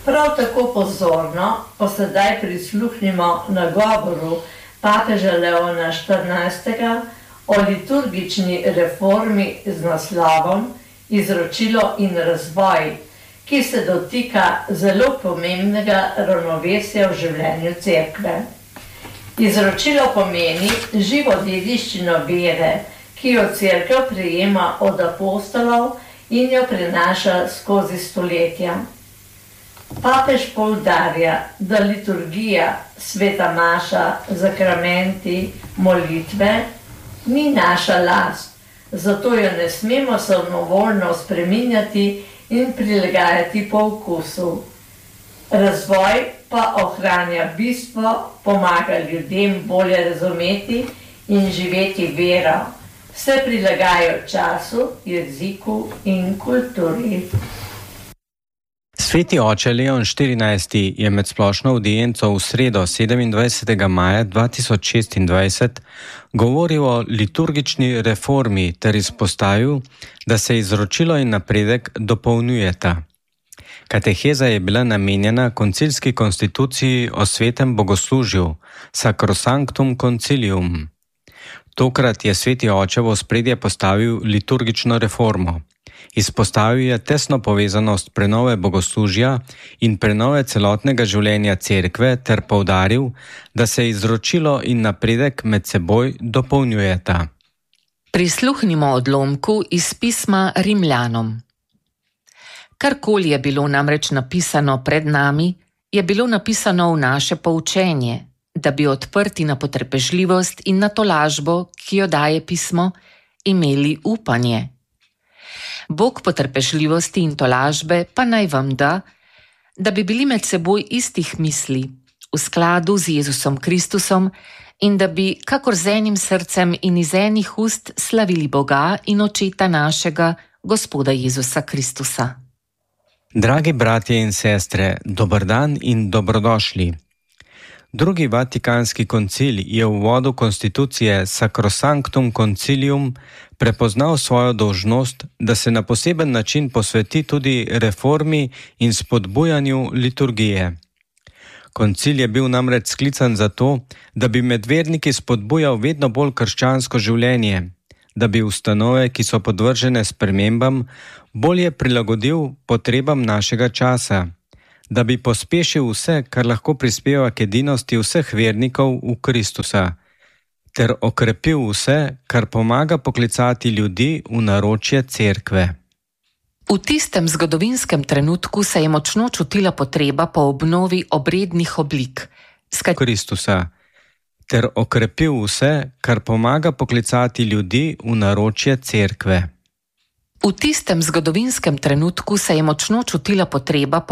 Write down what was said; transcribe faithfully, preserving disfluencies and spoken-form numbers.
Prav tako pozorno pa sedaj prisluhnimo nagovoru papeža Leona štirinajstega o liturgični reformi z naslovom Izročilo in razvoj, ki se dotika zelo pomembnega ravnovesja v življenju cerkve. Izročilo pomeni živo dediščino vere, ki jo cerkev prejema od apostolov in jo prenaša skozi stoletja. Papež poudarja, da liturgija, sveta maša, zakramenti, molitve ni naša last, zato jo ne smemo samovoljno spreminjati in prilagajati po okusu. Razvoj pa ohranja bistvo, pomaga ljudem bolje razumeti in živeti vero, se prilagajajo času, jeziku in kulturi. Sveti oče Leon štirinajsti je med splošno avdienco v sredo sedemindvajsetega maja dva tisoč šestindvajset govoril o liturgični reformi ter izpostavil, da se izročilo in napredek dopolnjujeta. Kateheza je bila namenjena koncilski konstituciji o svetem bogoslužju, Sacrosanctum Concilium. Tokrat je sveti oče v ospredje postavil liturgično reformo. Izpostavil je tesno povezanost prenove bogoslužja in prenove celotnega življenja cerkve ter poudaril, da se izročilo in napredek med seboj dopolnjujeta. Prisluhnimo odlomku iz pisma Rimljanom. Karkoli je bilo namreč napisano pred nami, je bilo napisano v naše poučenje, da bi odprti na potrpežljivost in na tolažbo, ki jo daje pismo, imeli upanje. Bog potrpežljivosti in tolažbe pa naj vam da, da bi bili med seboj istih misli, v skladu z Jezusom Kristusom in da bi, kakor z enim srcem in iz enih ust, slavili Boga in Očeta našega, Gospoda Jezusa Kristusa. Dragi bratje in sestre, dober dan in dobrodošli. Drugi Vatikanski koncil je v uvodu konstitucije Sacrosanctum Concilium prepoznal svojo dolžnost, da se na poseben način posveti tudi reformi in spodbujanju liturgije. Koncil je bil namreč sklican zato, da bi med verniki spodbujal vedno bolj krščansko življenje, da bi ustanove, ki so podvržene spremembam, bolje prilagodil potrebam našega časa, da bi pospešil vse, kar lahko prispeva k edinosti vseh vernikov v Kristusa, ter okrepil vse, kar pomaga poklicati ljudi v naročje cerkve. V tistem zgodovinskem trenutku se je močno čutila potreba po obnovi obrednih oblik, s kat- Kristusa, ter okrepil vse, kar pomaga poklicati ljudi v naročje cerkve. V tistem zgodovinskem trenutku se je močno čutila potreba po